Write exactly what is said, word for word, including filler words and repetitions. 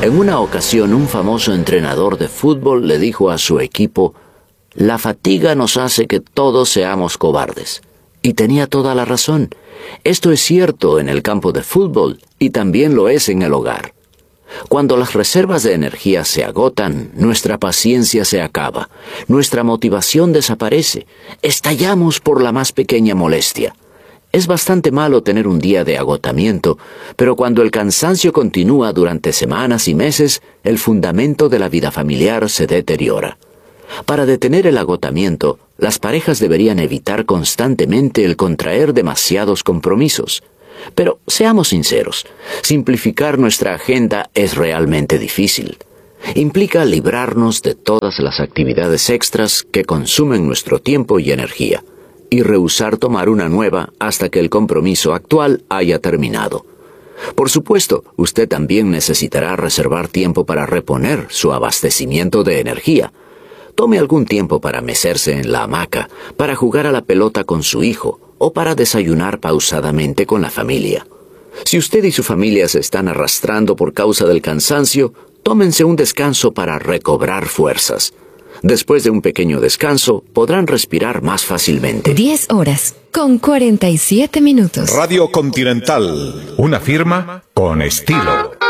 En una ocasión, un famoso entrenador de fútbol le dijo a su equipo: «La fatiga nos hace que todos seamos cobardes». Y tenía toda la razón. Esto es cierto en el campo de fútbol y también lo es en el hogar. Cuando las reservas de energía se agotan, nuestra paciencia se acaba, nuestra motivación desaparece, estallamos por la más pequeña molestia. Es bastante malo tener un día de agotamiento, pero cuando el cansancio continúa durante semanas y meses, el fundamento de la vida familiar se deteriora. Para detener el agotamiento, las parejas deberían evitar constantemente el contraer demasiados compromisos. Pero seamos sinceros, simplificar nuestra agenda es realmente difícil. Implica librarnos de todas las actividades extras que consumen nuestro tiempo y energía, y rehusar tomar una nueva hasta que el compromiso actual haya terminado. Por supuesto, usted también necesitará reservar tiempo para reponer su abastecimiento de energía. Tome algún tiempo para mecerse en la hamaca, para jugar a la pelota con su hijo o para desayunar pausadamente con la familia. Si usted y su familia se están arrastrando por causa del cansancio, tómense un descanso para recobrar fuerzas. Después de un pequeño descanso, podrán respirar más fácilmente. diez horas con cuarenta y siete minutos. Radio Continental, una firma con estilo.